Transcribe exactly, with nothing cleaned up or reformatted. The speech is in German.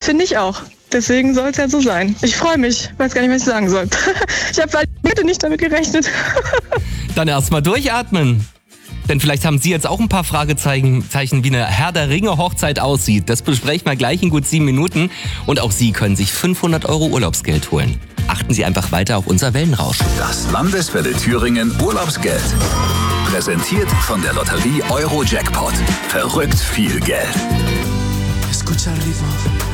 Finde ich auch. Deswegen soll es ja so sein. Ich freue mich. Weiß gar nicht, was ich sagen soll. Ich habe heute nicht damit gerechnet. Dann erstmal durchatmen. Denn vielleicht haben Sie jetzt auch ein paar Fragezeichen, Zeichen, wie eine Herr der Ringe Hochzeit aussieht. Das besprechen wir gleich in gut sieben Minuten. Und auch Sie können sich fünfhundert Euro Urlaubsgeld holen. Achten Sie einfach weiter auf unser Wellenrausch. Das Landeswelle Thüringen Urlaubsgeld. Präsentiert von der Lotterie Euro Jackpot. Verrückt viel Geld. Escucha el ritmo.